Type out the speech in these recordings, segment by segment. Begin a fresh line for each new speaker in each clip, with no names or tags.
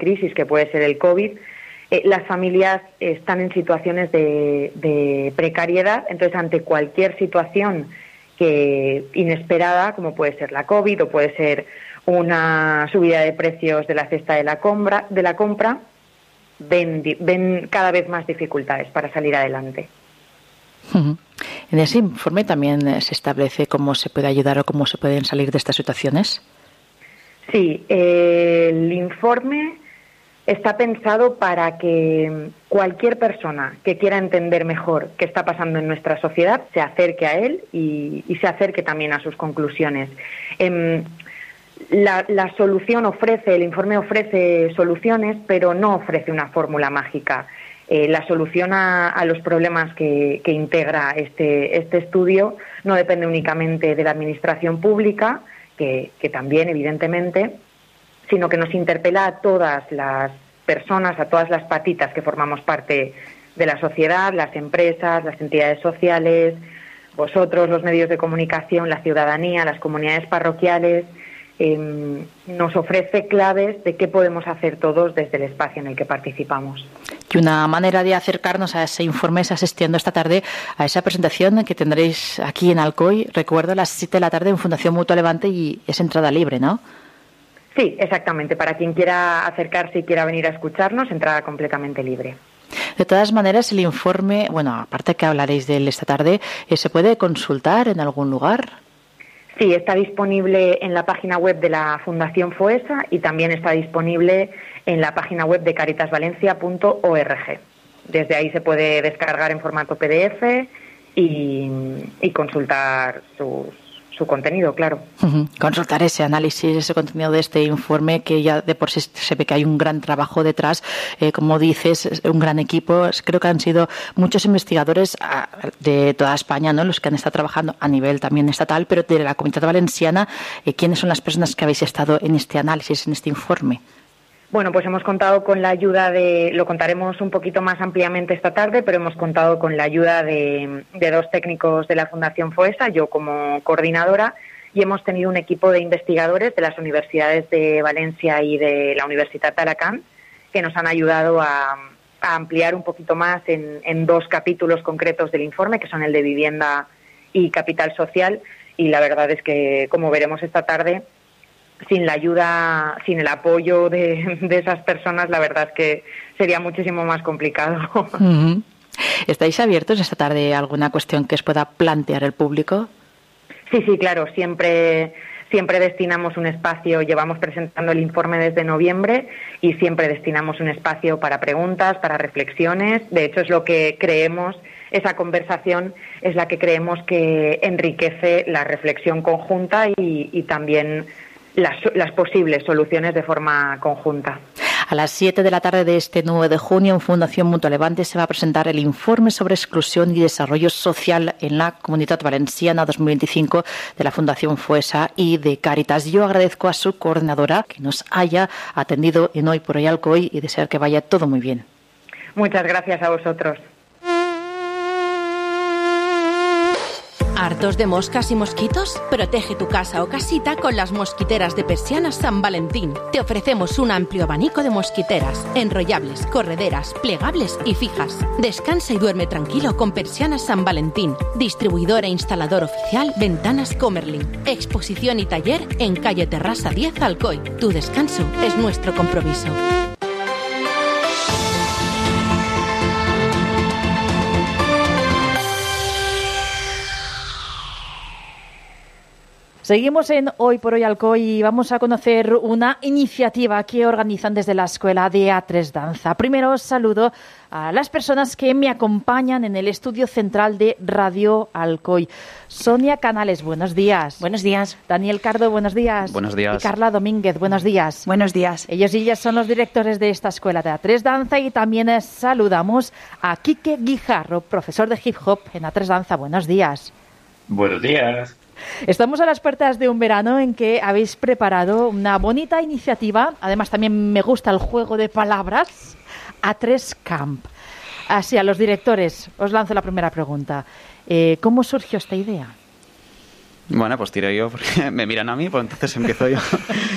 crisis que puede ser el COVID, las familias están en situaciones de precariedad. Entonces, ante cualquier situación inesperada, como puede ser la COVID o puede ser una subida de precios de la cesta de la compra, ven cada vez más dificultades para salir adelante.
En ese informe también se establece cómo se puede ayudar o cómo se pueden salir de estas situaciones.
Sí, el informe está pensado para que cualquier persona que quiera entender mejor qué está pasando en nuestra sociedad se acerque a él y se acerque también a sus conclusiones. La solución el informe ofrece soluciones, pero no ofrece una fórmula mágica. La solución a los problemas que integra este estudio no depende únicamente de la administración pública, que también, evidentemente, sino que nos interpela a todas las personas, a todas las patitas que formamos parte de la sociedad, las empresas, las entidades sociales, vosotros, los medios de comunicación, la ciudadanía, las comunidades parroquiales. Nos ofrece claves de qué podemos hacer todos desde el espacio en el que participamos.
Y una manera de acercarnos a ese informe es asistiendo esta tarde a esa presentación que tendréis aquí en Alcoy, recuerdo, a las 7 de la tarde en Fundación Mutua Levante, y es entrada libre, ¿no?
Sí, exactamente. Para quien quiera acercarse y quiera venir a escucharnos, entrada completamente libre.
De todas maneras, el informe, aparte que hablaréis de él esta tarde, ¿se puede consultar en algún lugar?
Sí, está disponible en la página web de la Fundación FOESA y también está disponible en la página web de caritasvalencia.org. Desde ahí se puede descargar en formato PDF y consultar su contenido, claro.
Consultar ese análisis, ese contenido de este informe, que ya de por sí se ve que hay un gran trabajo detrás. Como dices, un gran equipo. Creo que han sido muchos investigadores de toda España, ¿no?, los que han estado trabajando a nivel también estatal, pero de la Comunidad Valenciana. ¿Quiénes son las personas que habéis estado en este análisis, en este informe?
Bueno, pues hemos contado con la ayuda lo contaremos un poquito más ampliamente esta tarde, pero hemos contado con la ayuda de dos técnicos de la Fundación FOESA, yo como coordinadora, y hemos tenido un equipo de investigadores de las universidades de Valencia y de la Universitat d'Alacant, que nos han ayudado a ampliar un poquito más en dos capítulos concretos del informe, que son el de vivienda y capital social, y la verdad es que, como veremos esta tarde, sin la ayuda, sin el apoyo de esas personas, la verdad es que sería muchísimo más complicado.
¿Estáis abiertos esta tarde a alguna cuestión que os pueda plantear el público?
Sí, claro, siempre destinamos un espacio, llevamos presentando el informe desde noviembre y siempre destinamos un espacio para preguntas, para reflexiones. De hecho, es lo que creemos, esa conversación es la que creemos que enriquece la reflexión conjunta y también las posibles soluciones de forma conjunta.
A las 7 de la tarde de este 9 de junio, en Fundación Mutua Levante, se va a presentar el informe sobre exclusión y desarrollo social en la Comunitat Valenciana 2025 de la Fundación FOESA y de Cáritas. Yo agradezco a su coordinadora que nos haya atendido en Hoy por Hoy Alcoy y desear que vaya todo muy bien.
Muchas gracias a vosotros.
¿Hartos de moscas y mosquitos? Protege tu casa o casita con las mosquiteras de Persianas San Valentín. Te ofrecemos un amplio abanico de mosquiteras, enrollables, correderas, plegables y fijas. Descansa y duerme tranquilo con Persianas San Valentín. Distribuidor e instalador oficial Ventanas Comerlin. Exposición y taller en calle Terrassa 10 Alcoy. Tu descanso es nuestro compromiso.
Seguimos en Hoy por Hoy Alcoy y vamos a conocer una iniciativa que organizan desde la Escuela de A3 Danza. Primero saludo a las personas que me acompañan en el estudio central de Radio Alcoy. Sonia Canales, buenos días.
Buenos días.
Daniel Cardo, buenos días.
Buenos días.
Y Carla Domínguez, buenos días.
Buenos días.
Ellos y ellas son los directores de esta Escuela de A3 Danza y también saludamos a Quique Guijarro, profesor de hip hop en A3 Danza. Buenos días.
Buenos días.
Estamos a las puertas de un verano en que habéis preparado una bonita iniciativa. Además, también me gusta el juego de palabras. A3 Camp. Así, a los directores, os lanzo la primera pregunta. ¿Cómo surgió esta idea?
Bueno, pues tiro yo, porque me miran a mí, pues entonces empiezo yo.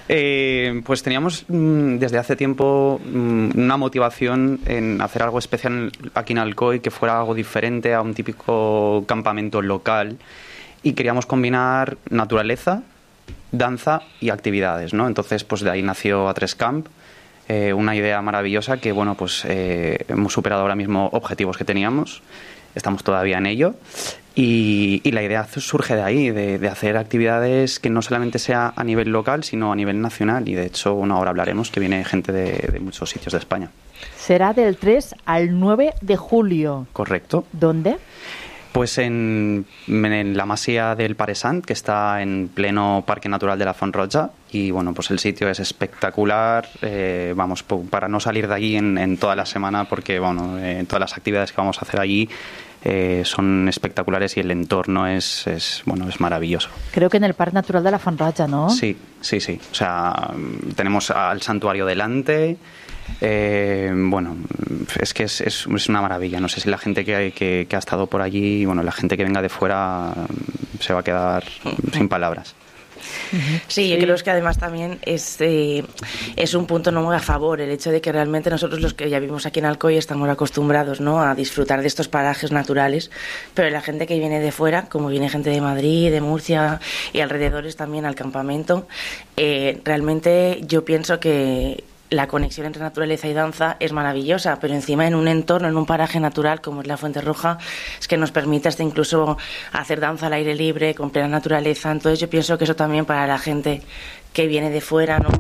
Pues teníamos desde hace tiempo una motivación en hacer algo especial aquí en Alcoy, que fuera algo diferente a un típico campamento local, y queríamos combinar naturaleza, danza y actividades, ¿no? Entonces, pues de ahí nació A3 Camp, una idea maravillosa que, bueno, pues hemos superado ahora mismo objetivos que teníamos, estamos todavía en ello. Y la idea surge de ahí, de hacer actividades que no solamente sea a nivel local, sino a nivel nacional. Y de hecho, bueno, ahora hablaremos que viene gente de muchos sitios de España.
Será del 3 al 9 de julio.
Correcto.
¿Dónde?
Pues en la Masía del Paresant, que está en pleno Parque Natural de la Font Roja. Y bueno, pues el sitio es espectacular. Vamos, para no salir de allí en toda la semana, porque bueno, todas las actividades que vamos a hacer allí son espectaculares y el entorno es maravilloso.
Creo que en el Parque Natural de la Font Roja, ¿no?
Sí. O sea, tenemos al santuario delante. Bueno, es que es una maravilla. No sé si la gente que ha estado por allí, bueno, la gente que venga de fuera se va a quedar sin palabras.
Sí, yo creo que además también es un punto no muy a favor el hecho de que realmente nosotros los que ya vivimos aquí en Alcoy estamos acostumbrados, ¿no?, a disfrutar de estos parajes naturales, pero la gente que viene de fuera, como viene gente de Madrid, de Murcia y alrededores también al campamento, realmente yo pienso que la conexión entre naturaleza y danza es maravillosa, pero encima en un entorno, en un paraje natural como es la Fuente Roja, es que nos permite hasta incluso hacer danza al aire libre, con plena naturaleza. Entonces yo pienso que eso también para la gente que viene de fuera, ¿no?,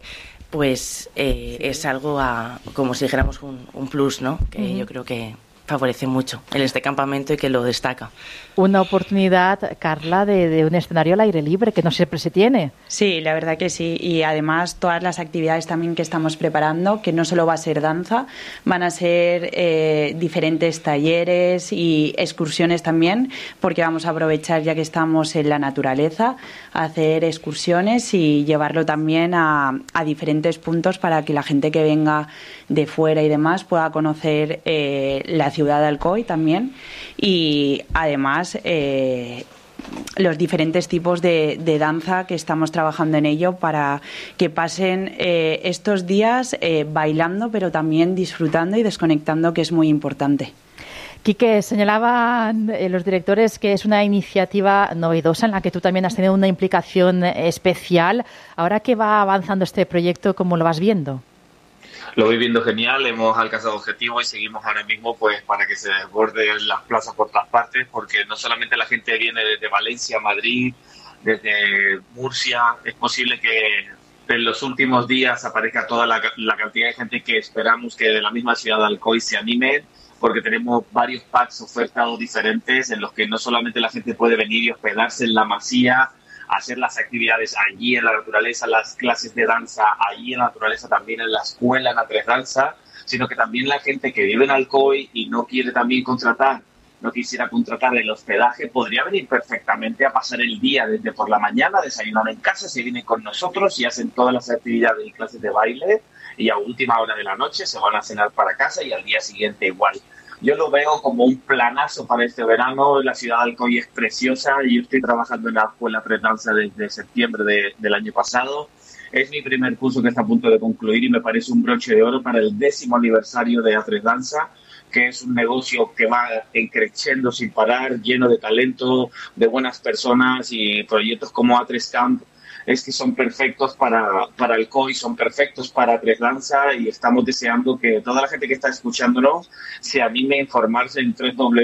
es algo como si dijéramos un plus, ¿no?, que yo creo que favorece mucho en este campamento y que lo destaca.
Una oportunidad, Carla, de un escenario al aire libre que no siempre se tiene.
Sí, la verdad que sí. Y además todas las actividades también que estamos preparando, que no solo va a ser danza, van a ser diferentes talleres y excursiones también, porque vamos a aprovechar, ya que estamos en la naturaleza, a hacer excursiones y llevarlo también a diferentes puntos para que la gente que venga de fuera y demás pueda conocer la ciudad de Alcoy también, y además los diferentes tipos de danza que estamos trabajando en ello para que pasen estos días bailando, pero también disfrutando y desconectando, que es muy importante.
Quique, señalaban los directores que es una iniciativa novedosa en la que tú también has tenido una implicación especial. Ahora que va avanzando este proyecto, ¿cómo lo vas viendo?
Lo voy viendo genial, hemos alcanzado objetivos y seguimos ahora mismo pues para que se desborden las plazas por todas partes, porque no solamente la gente viene desde Valencia, Madrid, desde Murcia, es posible que en los últimos días aparezca toda la cantidad de gente que esperamos que de la misma ciudad de Alcoy se anime, porque tenemos varios packs ofertados diferentes en los que no solamente la gente puede venir y hospedarse en la masía, hacer las actividades allí en la naturaleza, las clases de danza allí en la naturaleza, también en la escuela en A3 Danza, sino que también la gente que vive en Alcoy y no quisiera contratar el hospedaje, podría venir perfectamente a pasar el día desde por la mañana, desayunar en casa, se vienen con nosotros y hacen todas las actividades y clases de baile, y a última hora de la noche se van a cenar para casa y al día siguiente igual. Yo lo veo como un planazo para este verano. La ciudad de Alcoy es preciosa y yo estoy trabajando en la escuela A3 Danza desde septiembre del año pasado. Es mi primer curso que está a punto de concluir y me parece un broche de oro para el 10º aniversario de A3 Danza, que es un negocio que va creciendo sin parar, lleno de talento, de buenas personas, y proyectos como A3 Camp es que son perfectos para Alcoy, son perfectos para A3 Danza, y estamos deseando que toda la gente que está escuchándonos se anime a informarse en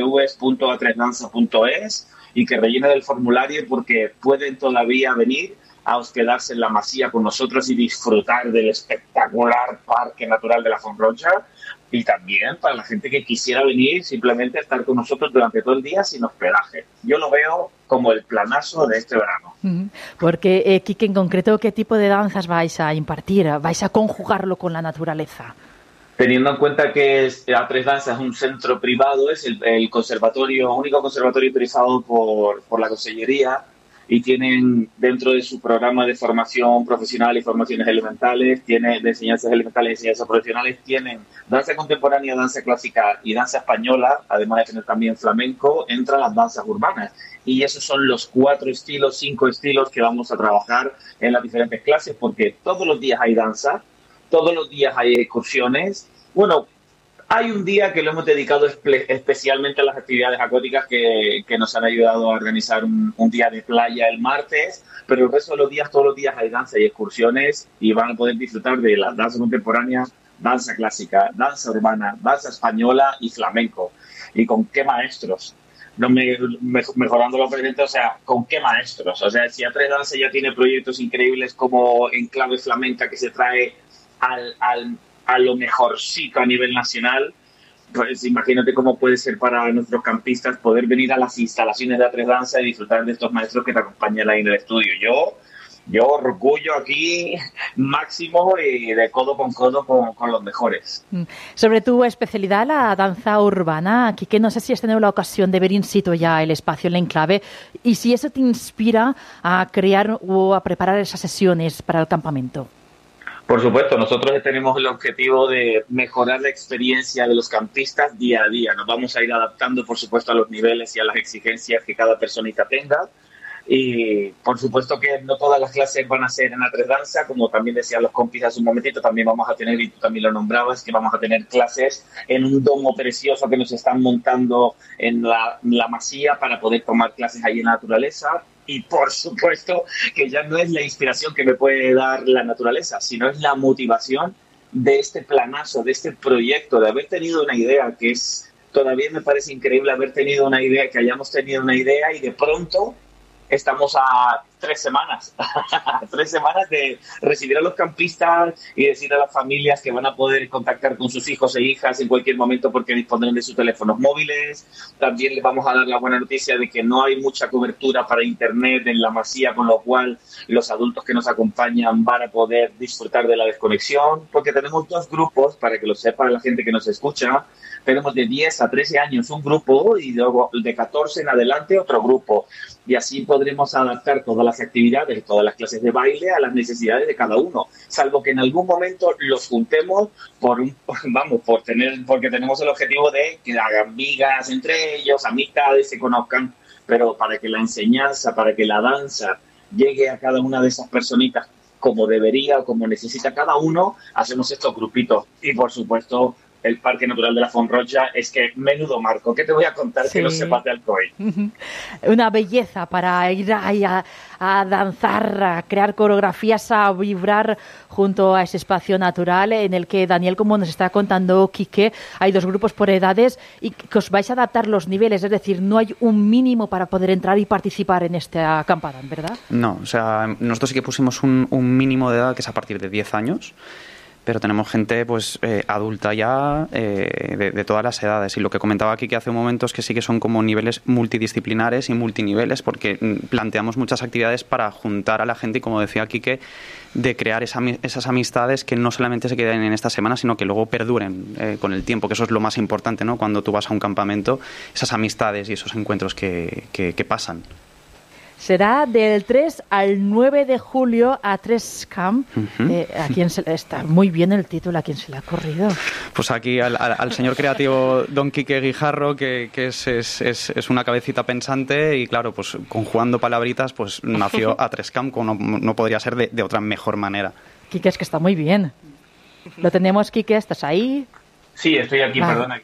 www.a3danza.es y que rellene el formulario, porque pueden todavía venir a hospedarse en la masía con nosotros y disfrutar del espectacular Parque Natural de la Font Roja. Y también para la gente que quisiera venir simplemente a estar con nosotros durante todo el día sin hospedaje. Yo lo veo como el planazo de este verano.
Porque, Quique, en concreto, ¿qué tipo de danzas vais a impartir? ¿Vais a conjugarlo con la naturaleza?
Teniendo en cuenta que A3 Danza es un centro privado, es el conservatorio, único conservatorio autorizado por la Consellería, y tienen dentro de su programa de formación profesional y formaciones elementales, de enseñanzas elementales y enseñanzas profesionales, tienen danza contemporánea, danza clásica y danza española, además de tener también flamenco, entran las danzas urbanas. Y esos son los 5 estilos que vamos a trabajar en las diferentes clases, porque todos los días hay danza, todos los días hay excursiones. Bueno, hay un día que lo hemos dedicado especialmente a las actividades acuáticas que nos han ayudado a organizar un día de playa el martes, pero el resto de los días, todos los días hay danza y excursiones y van a poder disfrutar de la danza contemporánea, danza clásica, danza urbana, danza española y flamenco. ¿Y con qué maestros? Mejorando lo presente, o sea, ¿con qué maestros? O sea, si A3 Danza ya tiene proyectos increíbles como Enclave Flamenca, que se trae a lo mejorcito a nivel nacional, pues imagínate cómo puede ser para nuestros campistas poder venir a las instalaciones de A3 Danza y disfrutar de estos maestros que te acompañan ahí en el estudio. Yo orgullo aquí máximo y de codo con los mejores.
Sobre tu especialidad, la danza urbana, Quique, no sé si has tenido la ocasión de ver in situ ya el espacio, el enclave, y si eso te inspira a crear o a preparar esas sesiones para el campamento.
Por supuesto, nosotros tenemos el objetivo de mejorar la experiencia de los campistas día a día. Nos vamos a ir adaptando, por supuesto, a los niveles y a las exigencias que cada personita tenga. Y por supuesto que no todas las clases van a ser en A3 Danza, como también decían los compis hace un momentito, también vamos a tener, y tú también lo nombrabas, que vamos a tener clases en un domo precioso que nos están montando en la masía para poder tomar clases ahí en la naturaleza. Y por supuesto que ya no es la inspiración que me puede dar la naturaleza, sino es la motivación de este planazo, de este proyecto, de haber tenido una idea que es, todavía me parece increíble haber tenido una idea, que hayamos tenido una idea y de pronto estamos a 3 semanas, 3 semanas de recibir a los campistas y decir a las familias que van a poder contactar con sus hijos e hijas en cualquier momento porque dispondrán de sus teléfonos móviles. También les vamos a dar la buena noticia de que no hay mucha cobertura para internet en la masía, con lo cual los adultos que nos acompañan van a poder disfrutar de la desconexión, porque tenemos 2 grupos, para que lo sepa la gente que nos escucha. Tenemos de 10 a 13 años un grupo y luego de 14 en adelante otro grupo. Y así podremos adaptar todas las actividades, todas las clases de baile a las necesidades de cada uno. Salvo que en algún momento los juntemos porque tenemos el objetivo de que hagan migas entre ellos, amistades, se conozcan. Pero para que la enseñanza, para que la danza llegue a cada una de esas personitas como debería o como necesita cada uno, hacemos estos grupitos. Y por supuesto, el Parque Natural de la Font Roja es que menudo marco. ¿Qué te voy a contar que no sepas de Alcoy?
Una belleza para ir ahí a danzar, a crear coreografías, a vibrar junto a ese espacio natural en el que, Daniel, como nos está contando Quique, hay 2 grupos por edades y que os vais a adaptar los niveles, es decir, no hay un mínimo para poder entrar y participar en esta acampada, ¿verdad?
No, o sea, nosotros sí que pusimos un mínimo de edad que es a partir de 10 años. Pero tenemos gente pues adulta ya de todas las edades. Y lo que comentaba aquí que hace un momento es que sí que son como niveles multidisciplinares y multiniveles, porque planteamos muchas actividades para juntar a la gente y, como decía Quique, de crear esas amistades que no solamente se queden en esta semana, sino que luego perduren con el tiempo, que eso es lo más importante, ¿no? Cuando tú vas a un campamento, esas amistades y esos encuentros que pasan.
Será del 3 al 9 de julio A3 Camp. ¿A quién se le está? Muy bien el título, ¿a quién se le ha ocurrido? Pues aquí al señor creativo don Quique Guijarro, que es una cabecita pensante y, claro, pues conjugando palabritas, pues nació A3 Camp, como no podría ser de otra mejor manera. Quique, es que está muy bien. Lo tenemos, Quique, ¿estás ahí?
Sí, estoy aquí, perdona.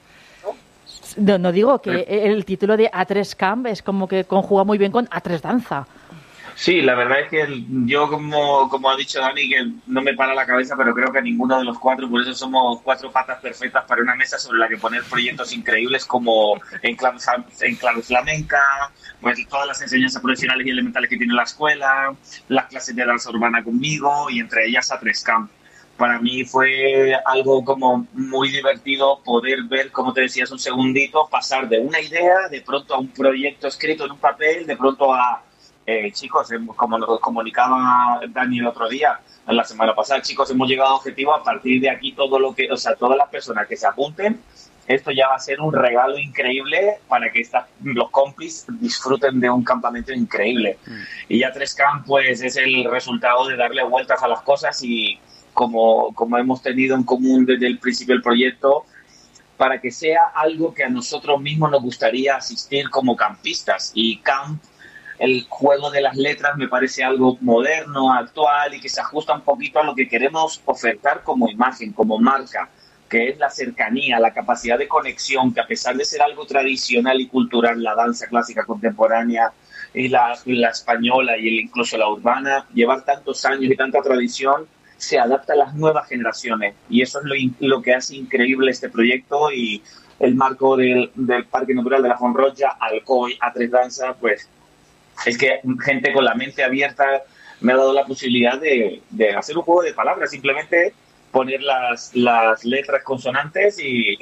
No digo que el título de A3 Camp es como que conjuga muy bien con A3 Danza.
Sí, la verdad es que yo, como ha dicho Dani, que no me para la cabeza, pero creo que ninguno de los 4, por eso somos 4 patas perfectas para una mesa sobre la que poner proyectos increíbles como Enclave Flamenca, pues todas las enseñanzas profesionales y elementales que tiene la escuela, las clases de danza urbana conmigo y entre ellas A3 Camp. Para mí fue algo como muy divertido poder ver, como te decías un segundito, pasar de una idea, de pronto a un proyecto escrito en un papel, de pronto a, chicos, como nos comunicaba Dani el otro día, la semana pasada, chicos, hemos llegado a objetivo a partir de aquí todas las personas que se apunten, esto ya va a ser un regalo increíble para que los compis disfruten de un campamento increíble. Y A3 Camp pues es el resultado de darle vueltas a las cosas y como hemos tenido en común desde el principio del proyecto, para que sea algo que a nosotros mismos nos gustaría asistir como campistas. Y camp, el juego de las letras, me parece algo moderno, actual y que se ajusta un poquito a lo que queremos ofertar como imagen, como marca, que es la cercanía, la capacidad de conexión, que a pesar de ser algo tradicional y cultural, la danza clásica contemporánea y la española y incluso la urbana, llevar tantos años y tanta tradición, se adapta a las nuevas generaciones. Y eso es lo que hace increíble este proyecto, y el marco del Parque Natural de la Font Roja, Alcoy, A3 Danza, pues es que gente con la mente abierta me ha dado la posibilidad de hacer un juego de palabras, simplemente poner las letras consonantes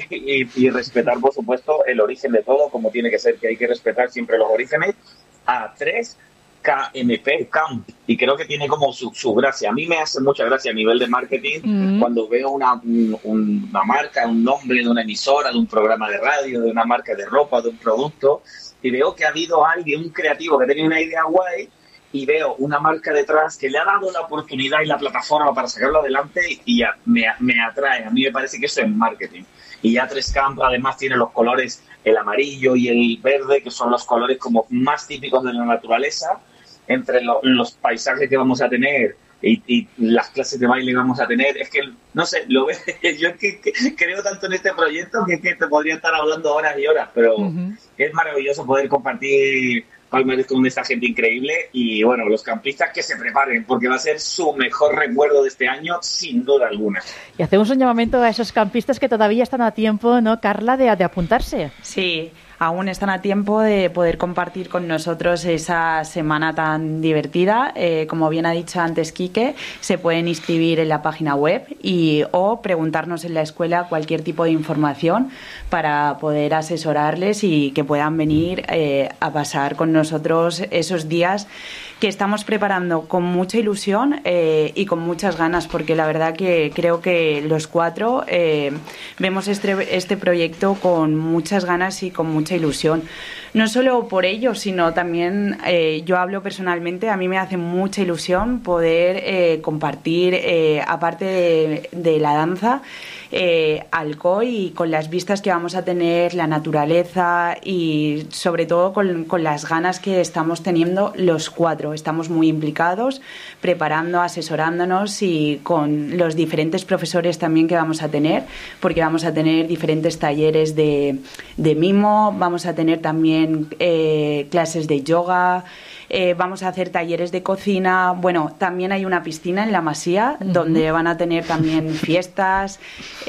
y respetar, por supuesto, el origen de todo, como tiene que ser, que hay que respetar siempre los orígenes. A3 KMP, Camp, y creo que tiene como su gracia. A mí me hace mucha gracia a nivel de marketing cuando veo una marca, un nombre de una emisora, de un programa de radio, de una marca de ropa, de un producto, y veo que ha habido alguien, un creativo que tenía una idea guay, y veo una marca detrás que le ha dado la oportunidad y la plataforma para sacarlo adelante, y ya me atrae. A mí me parece que eso es marketing. Y A3 Camp además tiene los colores, el amarillo y el verde, que son los colores como más típicos de la naturaleza, entre los paisajes que vamos a tener y las clases de baile que vamos a tener. Es que, no sé, lo veo, yo es que creo tanto en este proyecto que te podría estar hablando horas y horas, pero es maravilloso poder compartir Palmares con esta gente increíble. Y bueno, los campistas que se preparen, porque va a ser su mejor recuerdo de este año, sin duda alguna.
Y hacemos un llamamiento a esos campistas que todavía están a tiempo, ¿no, Carla, de apuntarse?
Sí, aún están a tiempo de poder compartir con nosotros esa semana tan divertida. Como bien ha dicho antes Quique, se pueden inscribir en la página web o preguntarnos en la escuela cualquier tipo de información para poder asesorarles y que puedan venir a pasar con nosotros esos días que estamos preparando con mucha ilusión y con muchas ganas, porque la verdad que creo que los cuatro vemos este proyecto con muchas ganas y con mucha ilusión. No solo por ello, sino también yo hablo personalmente, a mí me hace mucha ilusión poder compartir, aparte de la danza, Alcoy, y con las vistas que vamos a tener, la naturaleza y sobre todo con las ganas que estamos teniendo los cuatro. Estamos muy implicados, preparando, asesorándonos, y con los diferentes profesores también que vamos a tener, porque vamos a tener diferentes talleres de mimo, vamos a tener también clases de yoga, vamos a hacer talleres de cocina. Bueno, también hay una piscina en la Masía donde van a tener también fiestas,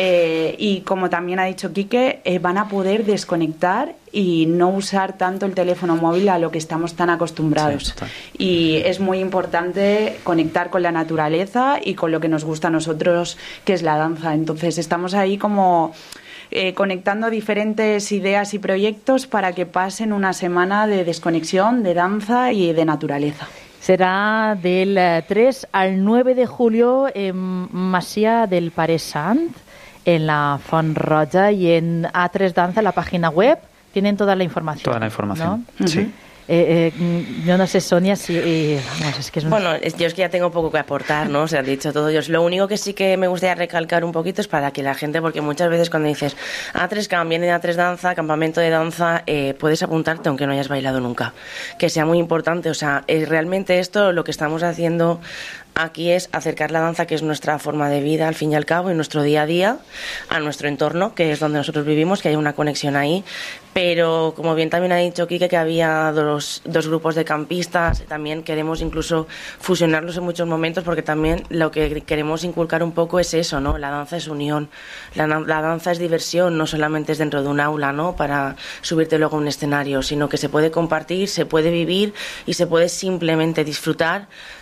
y como también ha dicho Quique, van a poder desconectar y no usar tanto el teléfono móvil a lo que estamos tan acostumbrados. Sí, y es muy importante conectar con la naturaleza y con lo que nos gusta a nosotros, que es la danza. Entonces estamos ahí como conectando diferentes ideas y proyectos para que pasen una semana de desconexión, de danza y de naturaleza.
Será del 3 al 9 de julio en Masia del Pare Sant, en la Font Roja, y en A3 Danza, la página web, tienen toda la información.
Toda la información,
¿no?
Sí.
Yo no sé, Sonia, si... vamos, es que
Bueno, yo es que ya tengo poco que aportar, ¿no? Se han dicho todo. Lo único que sí que me gustaría recalcar un poquito es para que la gente, porque muchas veces cuando dices A3 Camp, viene de A3 Danza, campamento de danza, puedes apuntarte aunque no hayas bailado nunca. Que sea muy importante, o sea, realmente esto lo que estamos haciendo aquí es acercar la danza, que es nuestra forma de vida, al fin y al cabo, en nuestro día a día, a nuestro entorno, que es donde nosotros vivimos, que hay una conexión ahí. Pero, como bien también ha dicho Quique, que había dos grupos de campistas, también queremos incluso fusionarlos en muchos momentos, porque también lo que queremos inculcar un poco es eso, ¿no? La danza es unión, la danza es diversión, no solamente es dentro de un aula, ¿no? Para subirte luego a un escenario, sino que se puede compartir, se puede vivir y se puede simplemente disfrutar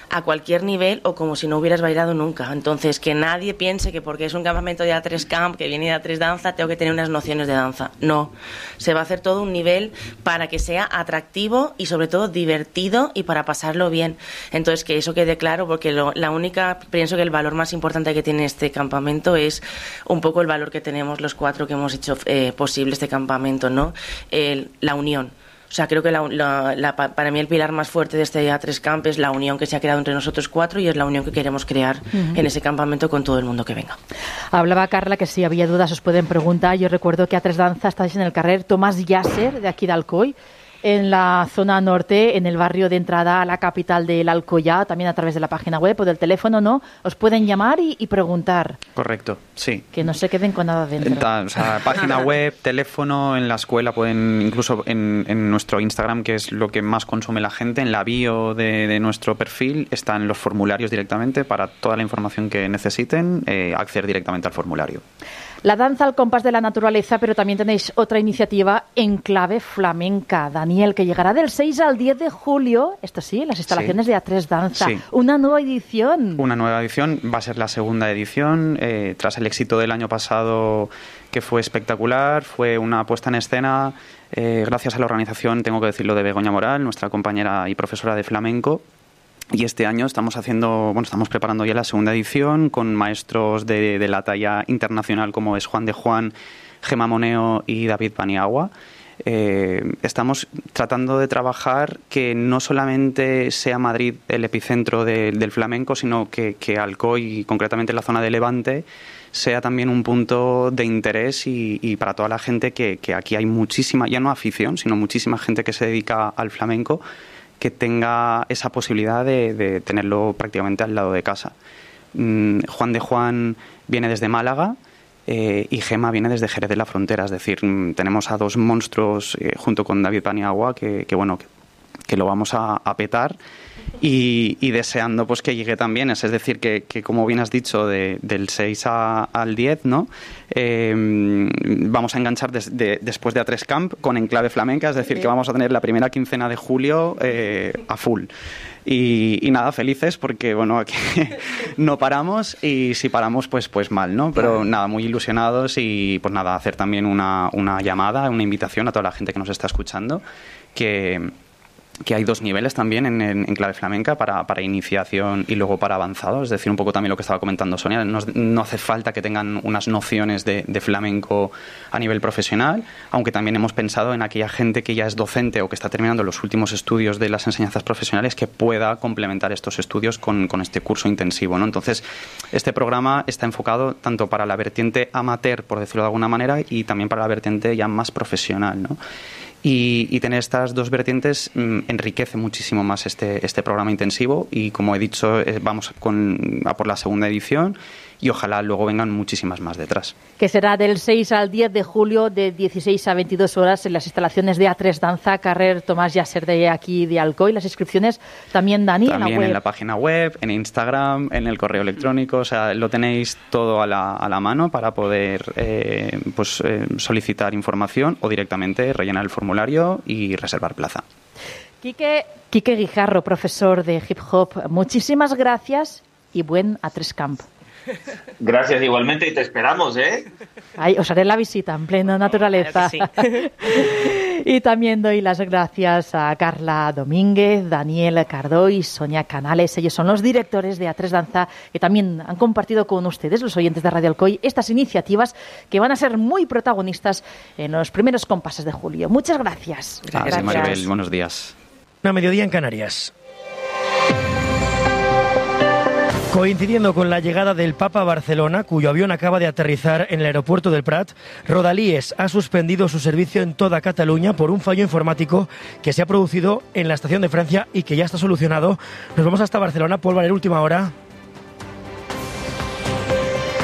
a cualquier nivel o como si no hubieras bailado nunca. Entonces, que nadie piense que porque es un campamento de A3 Camp, que viene de A3 Danza, tengo que tener unas nociones de danza. No, se va a hacer todo un nivel para que sea atractivo y sobre todo divertido y para pasarlo bien. Entonces, que eso quede claro, porque pienso que el valor más importante que tiene este campamento es un poco el valor que tenemos los 4 que hemos hecho posible este campamento, ¿no? La unión. O sea, creo que para mí el pilar más fuerte de este A3 Camp es la unión que se ha creado entre nosotros 4 y es la unión que queremos crear en ese campamento con todo el mundo que venga.
Hablaba Carla que si había dudas os pueden preguntar. Yo recuerdo que A3 Danza estáis en el carrer Tomás Yasser de aquí de Alcoy, en la zona norte, en el barrio de entrada a la capital del Alcoyá, también a través de la página web o del teléfono, ¿no? Os pueden llamar y preguntar.
Correcto, sí.
Que no se queden con nada dentro.
O sea, página web, teléfono, en la escuela, pueden incluso en nuestro Instagram, que es lo que más consume la gente, en la bio de nuestro perfil están los formularios directamente para toda la información que necesiten, acceder directamente al formulario.
La danza al compás de la naturaleza, pero también tenéis otra iniciativa en clave flamenca, Daniel, que llegará del 6 al 10 de julio, esto sí, en las instalaciones de A3 Danza. Sí. Una nueva edición.
Una nueva edición, va a ser la segunda edición, tras el éxito del año pasado, que fue espectacular, fue una puesta en escena, gracias a la organización, tengo que decirlo, de Begoña Moral, nuestra compañera y profesora de flamenco. Y este año estamos preparando ya la segunda edición con maestros de la talla internacional como es Juan de Juan, Gemma Moneo y David Paniagua. Estamos tratando de trabajar que no solamente sea Madrid el epicentro del flamenco, sino que Alcoy, y concretamente la zona de Levante, sea también un punto de interés y para toda la gente que aquí hay muchísima, ya no afición, sino muchísima gente que se dedica al flamenco, que tenga esa posibilidad de tenerlo prácticamente al lado de casa. Juan de Juan viene desde Málaga y Gemma viene desde Jerez de la Frontera, es decir, tenemos a 2 monstruos junto con David Paniagua que lo vamos a petar y deseando pues que llegue también, es decir, que como bien has dicho, del 6 al 10, ¿no? Vamos a enganchar después de A3 Camp con Enclave Flamenca, es decir, que vamos a tener la primera quincena de julio a full. Y nada, felices porque, bueno, aquí no paramos y si paramos, pues mal, ¿no? Pero nada, muy ilusionados y pues nada, hacer también una llamada, una invitación a toda la gente que nos está escuchando, que hay 2 niveles también en clave flamenca para iniciación y luego para avanzado, es decir, un poco también lo que estaba comentando Sonia, no hace falta que tengan unas nociones de flamenco a nivel profesional, aunque también hemos pensado en aquella gente que ya es docente o que está terminando los últimos estudios de las enseñanzas profesionales que pueda complementar estos estudios con este curso intensivo, ¿no? Entonces, este programa está enfocado tanto para la vertiente amateur, por decirlo de alguna manera, y también para la vertiente ya más profesional, ¿no? Y tener estas 2 vertientes enriquece muchísimo más este programa intensivo y, como he dicho, vamos a por la segunda edición y ojalá luego vengan muchísimas más detrás.
Que será del 6 al 10 de julio de 16 a 22 horas en las instalaciones de A3 Danza, carrer Tomás Yasser de aquí de Alcoy. Las inscripciones también, Dani,
también en la página web, en Instagram, en el correo electrónico, o sea, lo tenéis todo a la mano para poder solicitar información o directamente rellenar el formulario y reservar plaza.
Quique Guijarro, profesor de hip hop, muchísimas gracias y buen A3 Camp.
Gracias igualmente y te esperamos, ¿eh?
Ay, os haré la visita en plena naturaleza.
Claro que sí.
Y también doy las gracias a Carla Domínguez, Daniel Cardó y Sonia Canales. Ellos son los directores de A3 Danza que también han compartido con ustedes, los oyentes de Radio Alcoy, estas iniciativas que van a ser muy protagonistas en los primeros compases de julio. Muchas gracias.
Gracias, Maribel. Buenos días.
A mediodía en Canarias. Coincidiendo con la llegada del Papa a Barcelona, cuyo avión acaba de aterrizar en el aeropuerto del Prat, Rodalies ha suspendido su servicio en toda Cataluña por un fallo informático que se ha producido en la estación de Francia y que ya está solucionado. Nos vamos hasta Barcelona. Paul Valer, última hora.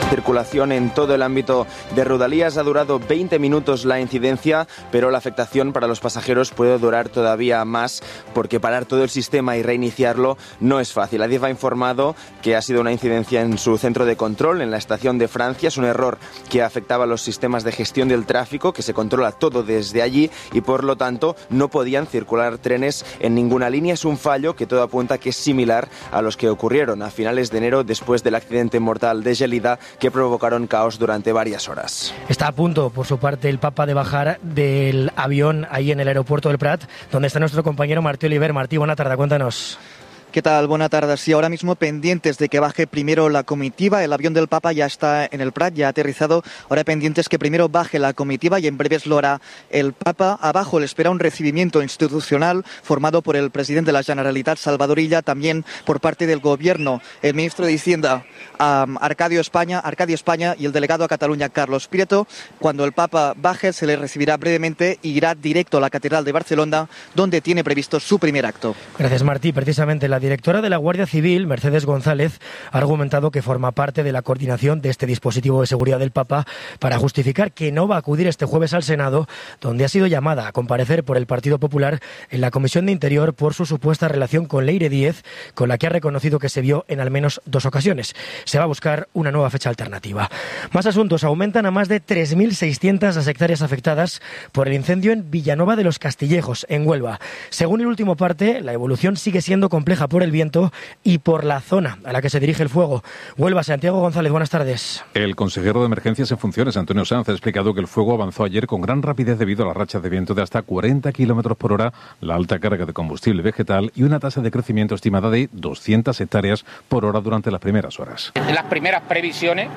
Circulación en todo el ámbito de Rodalías. Ha durado 20 minutos la incidencia, pero la afectación para los pasajeros puede durar todavía más, porque parar todo el sistema y reiniciarlo no es fácil. Adif ha informado que ha sido una incidencia en su centro de control, en la estación de Francia. Es un error que afectaba a los sistemas de gestión del tráfico, que se controla todo desde allí y por lo tanto no podían circular trenes en ninguna línea. Es un fallo que todo apunta que es similar a los que ocurrieron a finales de enero después del accidente mortal de Gelida, que provocaron caos durante varias horas.
Está a punto, por su parte, el Papa de bajar del avión ahí en el aeropuerto del Prat, donde está nuestro compañero Martí Oliver. Martí, buena tarde, cuéntanos.
¿Qué tal? Buenas tardes. Sí, ahora mismo pendientes de que baje primero la comitiva. El avión del Papa ya está en el Prat, ya ha aterrizado. Ahora pendientes que primero baje la comitiva y en breves lo hará el Papa. Abajo le espera un recibimiento institucional formado por el presidente de la Generalitat, Salvador Illa, también por parte del Gobierno, el ministro de Hacienda, Arcadio España, y el delegado a Cataluña, Carlos Prieto. Cuando el Papa baje se le recibirá brevemente y irá directo a la Catedral de Barcelona, donde tiene previsto su primer acto.
Gracias, Martí. Precisamente la directora de la Guardia Civil, Mercedes González, ha argumentado que forma parte de la coordinación de este dispositivo de seguridad del Papa para justificar que no va a acudir este jueves al Senado, donde ha sido llamada a comparecer por el Partido Popular en la Comisión de Interior por su supuesta relación con Leire Díez, con la que ha reconocido que se vio en al menos 2 ocasiones. Se va a buscar una nueva fecha alternativa. Más asuntos. Aumentan a más de 3.600 las hectáreas afectadas por el incendio en Villanueva de los Castillejos, en Huelva. Según el último parte, la evolución sigue siendo compleja por el viento y por la zona a la que se dirige el fuego. Huelva, Santiago González, buenas tardes.
El consejero de Emergencias en funciones, Antonio Sanz, ha explicado que el fuego avanzó ayer con gran rapidez debido a las rachas de viento de hasta 40 kilómetros por hora, la alta carga de combustible vegetal y una tasa de crecimiento estimada de 200 hectáreas por hora durante las primeras horas.
Las primeras previsiones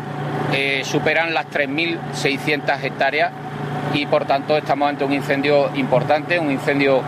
superan las 3.600 hectáreas y por tanto estamos ante un incendio importante, un incendio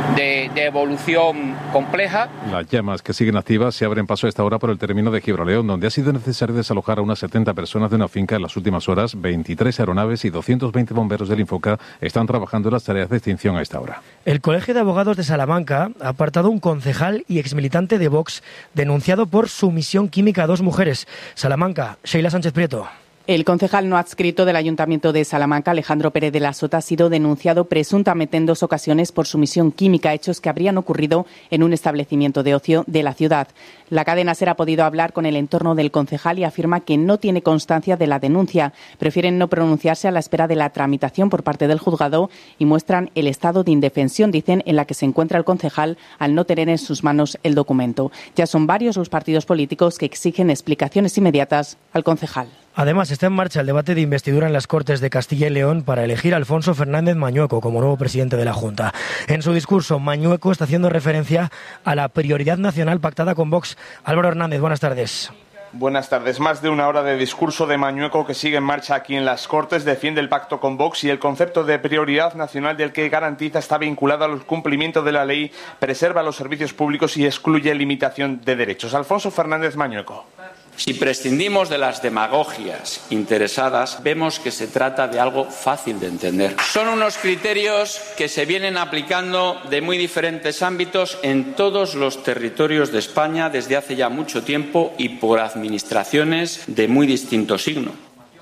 de evolución compleja.
Las llamas que siguen activas se abren paso a esta hora por el término de Gibraleón, donde ha sido necesario desalojar a unas 70 personas de una finca en las últimas horas. 23 aeronaves y 220 bomberos del Infoca están trabajando en las tareas de extinción a esta hora.
El Colegio de Abogados de Salamanca ha apartado a un concejal y exmilitante de Vox denunciado por sumisión química a 2 mujeres. Salamanca, Sheila Sánchez Prieto.
El concejal no adscrito del Ayuntamiento de Salamanca, Alejandro Pérez de la Sota, ha sido denunciado presuntamente en 2 ocasiones por sumisión química, hechos que habrían ocurrido en un establecimiento de ocio de la ciudad. La cadena SER ha podido hablar con el entorno del concejal y afirma que no tiene constancia de la denuncia. Prefieren no pronunciarse a la espera de la tramitación por parte del juzgado y muestran el estado de indefensión, dicen, en la que se encuentra el concejal al no tener en sus manos el documento. Ya son varios los partidos políticos que exigen explicaciones inmediatas al concejal.
Además, está en marcha el debate de investidura en las Cortes de Castilla y León para elegir a Alfonso Fernández Mañueco como nuevo presidente de la Junta. En su discurso, Mañueco está haciendo referencia a la prioridad nacional pactada con Vox. Álvaro Hernández, buenas tardes.
Buenas tardes. Más de 1 hora de discurso de Mañueco que sigue en marcha aquí en las Cortes. Defiende el pacto con Vox y el concepto de prioridad nacional del que garantiza está vinculado al cumplimiento de la ley, preserva los servicios públicos y excluye limitación de derechos. Alfonso Fernández Mañueco.
Si prescindimos de las demagogias interesadas, vemos que se trata de algo fácil de entender. Son unos criterios que se vienen aplicando de muy diferentes ámbitos en todos los territorios de España desde hace ya mucho tiempo y por administraciones de muy distinto signo.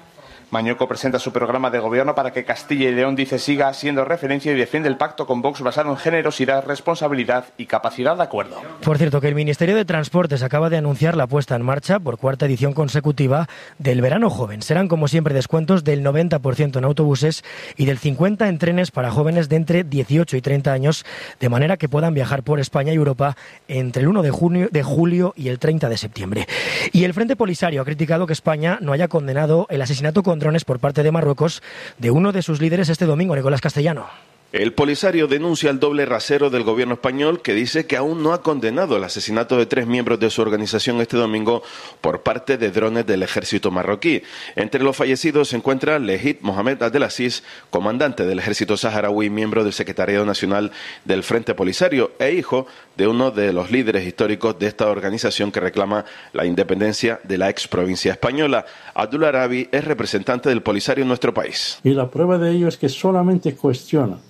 Mañueco presenta su programa de gobierno para que Castilla y León, dice, siga siendo referencia y defiende el pacto con Vox basado en generosidad, responsabilidad y capacidad de acuerdo.
Por cierto, que el Ministerio de Transportes acaba de anunciar la puesta en marcha por 4ª edición consecutiva del Verano Joven. Serán, como siempre, descuentos del 90% en autobuses y del 50% en trenes para jóvenes de entre 18 y 30 años, de manera que puedan viajar por España y Europa entre el 1 de julio y el 30 de septiembre. Y el Frente Polisario ha criticado que España no haya condenado el asesinato con drones por parte de Marruecos de uno de sus líderes este domingo, Nicolás Castellano.
El Polisario denuncia el doble rasero del gobierno español, que dice que aún no ha condenado el asesinato de 3 miembros de su organización este domingo por parte de drones del ejército marroquí. Entre los fallecidos se encuentra Lehit Mohamed Abdelaziz, comandante del ejército saharaui, miembro del Secretariado Nacional del Frente Polisario e hijo de uno de los líderes históricos de esta organización que reclama la independencia de la ex provincia española. Abdul Arabi es representante del Polisario en nuestro país.
Y la prueba de ello es que solamente cuestiona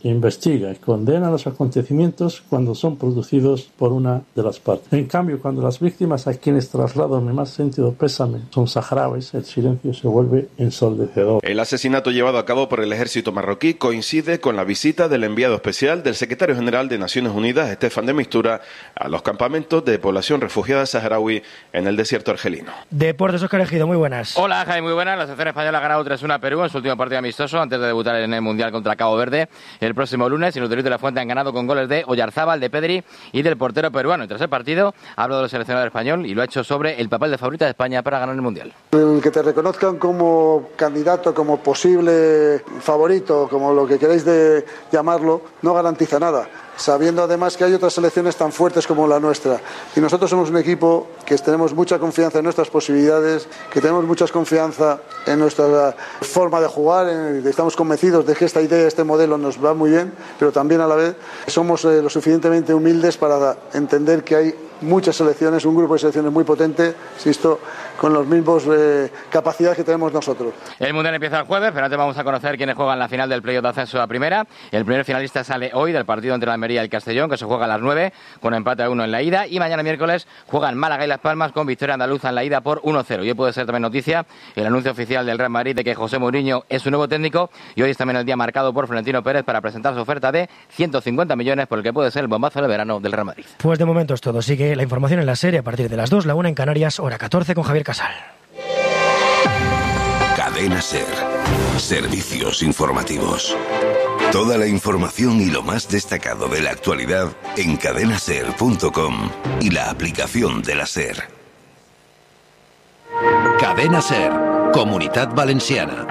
investiga y condena los acontecimientos cuando son producidos por una de las partes. En cambio, cuando las víctimas a quienes traslado mi más sentido pésame son saharauis, el silencio se vuelve ensordecedor.
El asesinato llevado a cabo por el ejército marroquí coincide con la visita del enviado especial del secretario general de Naciones Unidas, Estefan de Mistura, a los campamentos de población refugiada saharaui en el desierto argelino.
Deportes, Óscar Ejido, muy buenas.
Hola, Jaime, muy buenas. La selección española ha ganado 3-1 a Perú en su último partido amistoso antes de debutar en el Mundial contra Cabo Verde el próximo lunes. Y los de la Fuente han ganado con goles de Oyarzábal, de Pedri y del portero peruano. Y tras el partido ha hablado el seleccionador español y lo ha hecho sobre el papel de favorita de España para ganar el Mundial.
El que te reconozcan como candidato, como posible favorito, como lo que queréis de llamarlo, no garantiza nada, sabiendo además que hay otras selecciones tan fuertes como la nuestra. Y nosotros somos un equipo que tenemos mucha confianza en nuestras posibilidades, que tenemos mucha confianza en nuestra forma de jugar, estamos convencidos de que esta idea, este modelo nos va muy bien, pero también a la vez somos lo suficientemente humildes para entender que hay muchas selecciones, un grupo de selecciones muy potente, insisto, con los mismos capacidades que tenemos nosotros.
El Mundial empieza el jueves, pero antes vamos a conocer quiénes juegan la final del playoff de ascenso a primera. El primer finalista sale hoy del partido entre la Almería y el Castellón, que se juega a las 9, con empate a 1 en la ida, y mañana miércoles juegan Málaga y Las Palmas con victoria andaluza en la ida por 1-0. Y hoy puede ser también noticia el anuncio oficial del Real Madrid de que José Mourinho es su nuevo técnico, y hoy es también el día marcado por Florentino Pérez para presentar su oferta de 150 millones por el que puede ser el bombazo de verano del Real Madrid.
Pues de momento es todo. Sigue la información en la serie a partir de las 2, la 1 en Canarias, hora 14 con Javier Casal.
Cadena SER. Servicios informativos. Toda la información y lo más destacado de la actualidad en cadenaser.com y la aplicación de la SER. Cadena SER, Comunitat Valenciana.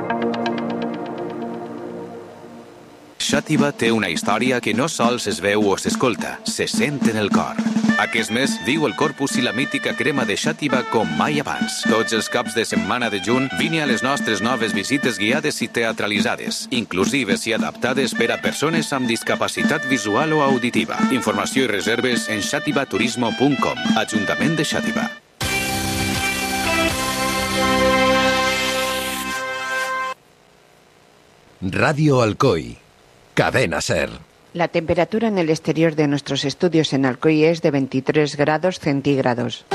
Xàtiva té una història que no sols es veu o s'escolta, se sent en el cor. Aquest mes viu el Corpus i la mítica crema de Xàtiva com mai abans. Tots els caps de setmana de juny vine a les nostres noves visites guiades i teatralitzades, inclusives i adaptades per a persones amb discapacitat visual o auditiva. Informació i reserves en xativaturismo.com. Ajuntament de Xàtiva.
Radio Alcoy. Cadena SER.
La temperatura en el exterior de nuestros estudios en Alcoy es de 23 grados centígrados.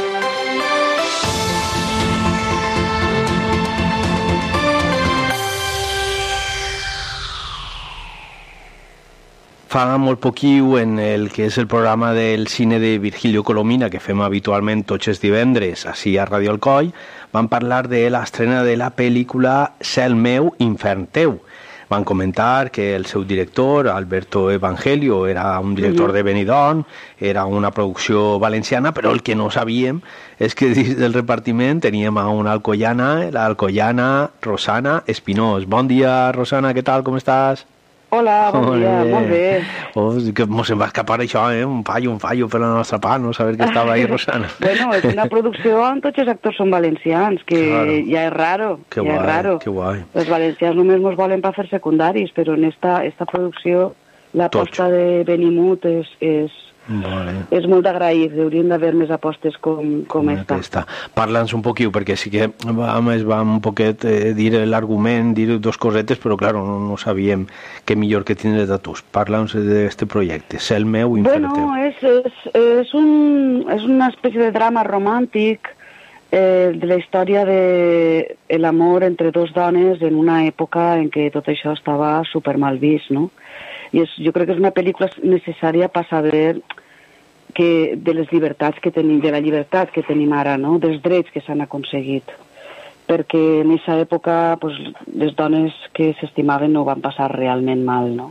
Fa molt poquiu en el que és el programa del cine de Virgilio Colomina, que fem habitualment tots els divendres així a Radio Alcoy, van parlar de l'estrena de la pel·lícula Cel meu, infern teu. Van comentar que el seu director, Alberto Evangelio, era un director de Benidorm, era una producció valenciana, però el que no sabíem és que dins del repartiment teníem a una alcoiana, l'alcoiana Rosana Espinós. Bon dia, Rosana, què tal, com estàs?
Hola, bon dia, molt bé.
Oh, que mos en va escapar això, un fallo per la nostra part, no saber que estava ahí Rosana.
Bueno, és una producció on tots els actors són valencians, que claro. Ja és raro,
que
ja
guai,
és raro.
Que guai.
Els valencians només mos volen per fer secundaris, però en esta producció l'aposta de Benimut és molt d'agrair, haurien d'haver més apostes com esta.
Parla'ns un poquiu, perquè sí que vam un poquet dir l'argument, dir dos cosetes, però claro, no sabíem què millor que tindre de tu. Parla'ns d'aquest projecte, Cel meu, infern teu.
Bueno, és una espècie de drama romàntic de la història de l'amor entre dos dones en una època en què tot això estava super mal vist, no? I jo crec que és una pel·lícula necessària per saber de les llibertats que tenim, de la llibertat que tenim ara, no? Dels drets que s'han aconseguit. Perquè en aquesta època les dones que s'estimaven no ho van passar realment mal, no?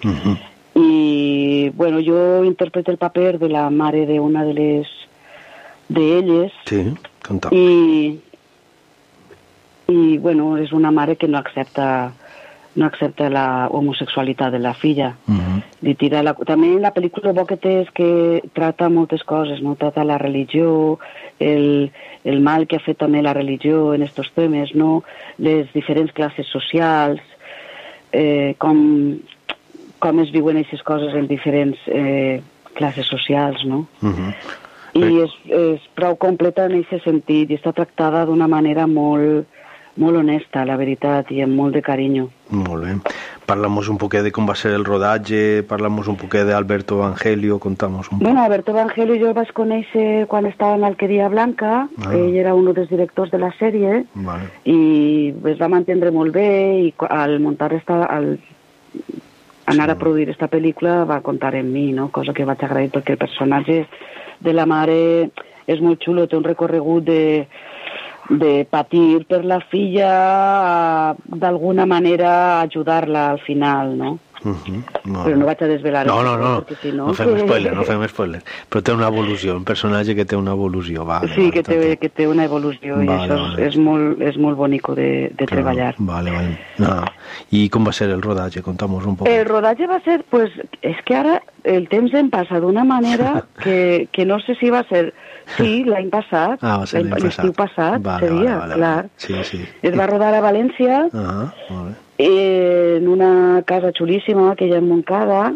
I, bueno, jo interpreto el paper de la mare d'una d'elles.
Sí, conta'm.
I, bueno, és una mare que no accepta la homosexualitat de la filla. També la pel·lícula bo que té és que trata moltes coses, no? Trata la religió, el mal que ha fet també la religió en aquests temes, no? Les diferents classes socials, com es viuen aquestes coses en diferents classes socials, no? I és prou completa en aquest sentit i està tractada d'una manera molt molt honesta, la veritat, i amb molt de carinyo.
Molt bé. Parla'mos un poquet de com va ser el rodatge, parla'mos un poquet d'Alberto Evangelio, conta'mos un poc.
Bueno, Alberto Evangelio jo el vaig conèixer quan estava en Alquería Blanca, ell era un dels directors de la sèrie, i es va mantindre molt bé, i al muntar al anar a produir esta pel·lícula va comptar en mi, no? Cosa que vaig agrair perquè el personatge de la mare és molt xulo, té un recorregut de patir per la filla, d'alguna manera ajudar-la al final, no? Però no vaig a desvelar
no fem spoiler, però té una evolució, un personatge que té una evolució,
sí, que té una evolució, i això és molt bonico de treballar.
Vale. I com va ser el rodatge? Conta'm-nos un poc.
El rodatge va ser, pues, és que ara el temps em passa d'una manera que no sé si va ser, sí, l'any passat, l'estiu passat, seria, clar.
Sí.
Es va rodar a València, en una casa xulíssima que hi ha en Montcada,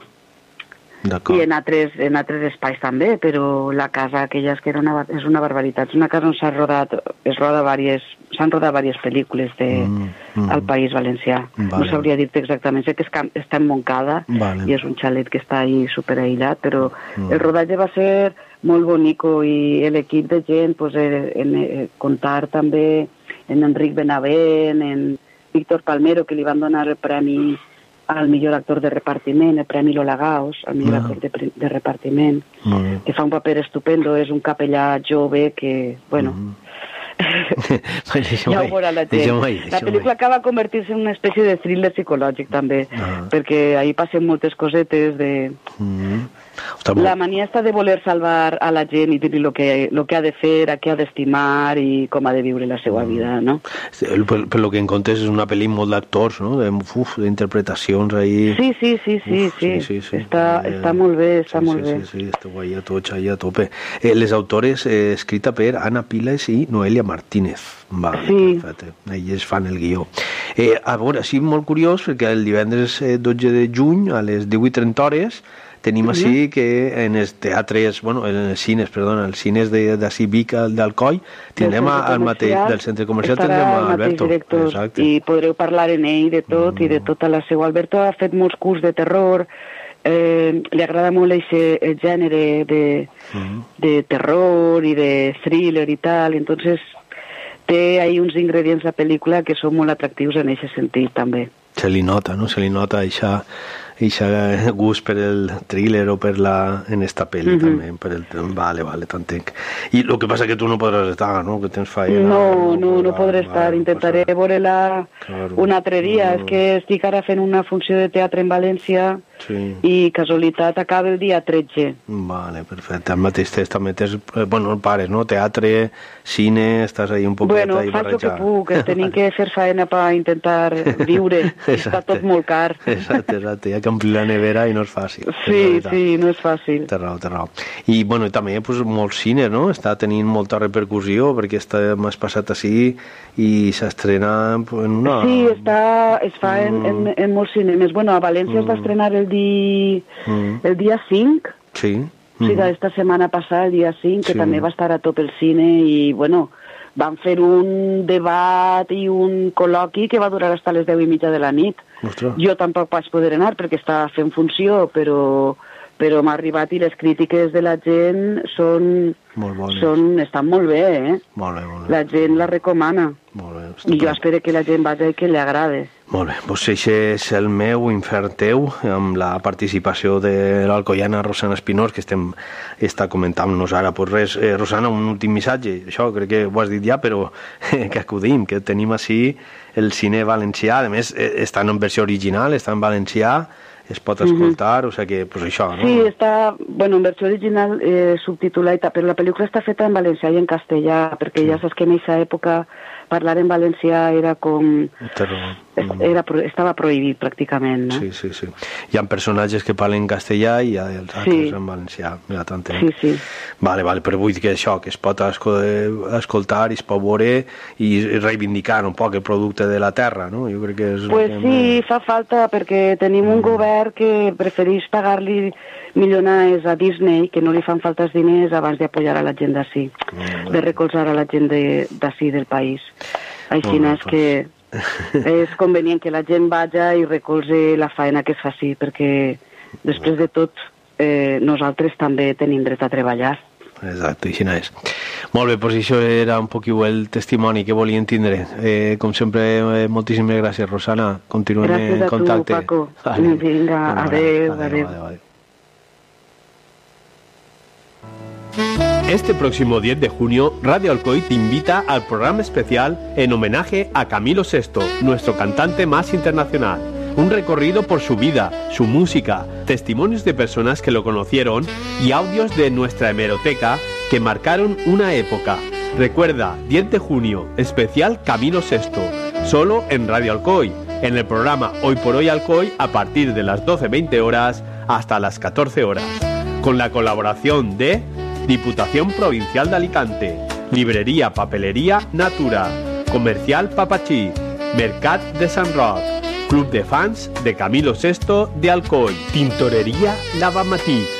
i en altres espais també, però la casa aquella és una barbaritat. És una casa on s'han rodat diverses pel·lícules al País Valencià. No sabria dir-te exactament, sé que està en Montcada i és un xalet que està ahí superaïllat, però el rodatge va ser molt bonico, i l'equip de gent, comptar també en Enric Benavent, en Víctor Palmero, que li van donar el premi al millor actor de repartiment, el premi Lola Gaos, al millor actor de repartiment, que fa un paper estupendo, és un capellà jove que, bueno, ja ho veurà la gent. La pel·lícula acaba convertir-se en una espècie de thriller psicològic també, perquè ahí passen moltes cosetes de... La mania està de voler salvar a la gent i dir-li lo que ha de fer, a què ha d'estimar i com ha de viure la seva vida, no?
Per lo que en comptes és una pel·li molt d'actors, no? D'interpretacions ahí...
Sí. Està molt bé, està molt bé.
Sí, esteu ahí a tots, ahí a tope. Les autores, escrita per Anna Piles i Noelia Martínez. Perfecte. Elles fan el guió. A veure, sí, molt curiós, perquè el divendres 12 de juny a les 18:30 hores tenim així que en els teatres, en els cines, els cines d'ací Vic, d'Alcoi, tindrem al mateix, del centre comercial, tindrem a Alberto.
I podreu parlar en ell de tot i de tota la seva. Alberto ha fet molts cursos de terror, li agrada molt el gènere de terror i de thriller i tal, entonces té ahí uns ingredients de pel·lícula que són molt atractius en aquest sentit també.
Se li nota, no? Se li nota eixa gust per el thriller o en esta pel·li també, per el... Vale, t'entenc. I el que passa que tu no podràs estar, no? Que tens faena...
No podré estar, intentaré veure-la un altre dia. És que estic ara fent una funció de teatre en València i casualitat acaba el dia 13.
Vale, perfecte. Al mateix temps també tens, el pares, no? Teatre, cine, estàs ahí un poquet ahí barrejat.
Faig el que puc, tenim que fer faena per intentar viure. Està tot molt car.
Exacte, hi ha que omplir la nevera i no és fàcil.
Sí, no és fàcil.
Té raó. I també molt cine, no? Està tenint molta repercussió perquè m'has passat així i s'estrena en una...
Sí, es fa en molts cinemes. A València es va estrenar el dia 5.
Sí.
O sigui, esta setmana passada, el dia 5, que també va estar a top el cine i, van fer un debat i un col·loqui que va durar fins a les 10:30 de la nit. Jo tampoc vaig poder anar perquè estava fent funció, però m'ha arribat i les crítiques de la gent estan molt bé,
Molt bé.
La gent la recomana. I jo espero que la gent vagi i que li agrade.
Molt bé, doncs això és el meu infern teu, amb la participació de l'alcoiana Rosana Espinós, que està comentant-nos ara. Pues res, Rosana, un últim missatge. Això crec que ho has dit ja, però que acudim, que tenim així el cine valencià. A més, està en versió original, està en valencià, es pot escoltar, o sigui que, pues això, no?
Sí, està, en versió original subtitulada, però la pel·lícula està feta en valencià i en castellà, perquè ja saps que en aquesta època parlar en valencià era com... estava prohibit, pràcticament, no?
Sí. Hi ha personatges que parlen castellà i hi ha els altres en valencià. Ja t'entenc.
Sí.
Vale, però vull dir que això, que es pot escoltar i es pot veure i reivindicar un poc el producte de la terra, no? Jo crec que és...
Sí, fa falta, perquè tenim un govern que prefereix pagar-li milionars a Disney, que no li fan falta els diners abans d'apoyar a la gent d'ací, de recolzar a la gent d'ací del país. Així és que és convenient que la gent vaja i recolze la feina que es faci, perquè després de tot nosaltres també tenim dret a treballar.
Exacte, així és. Molt bé, doncs això era un poc el testimoni que volien tindre. Com sempre, moltíssimes gràcies, Rosana. Continuem en contacte.
Gràcies a tu, Paco. Vinga, adeu.
Este próximo 10 de junio, Radio Alcoy te invita al programa especial en homenaje a Camilo VI, nuestro cantante más internacional. Un recorrido por su vida, su música, testimonios de personas que lo conocieron y audios de nuestra hemeroteca que marcaron una época. Recuerda, 10 de junio, especial Camilo VI, solo en Radio Alcoy, en el programa Hoy por Hoy Alcoy a partir de las 12:20 horas hasta las 14 horas. Con la colaboración de Diputación Provincial de Alicante, Librería Papelería Natura, Comercial Papachí, Mercat de Sant Roc, Club de Fans de Camilo VI de Alcoy, Tintorería Lavamatí,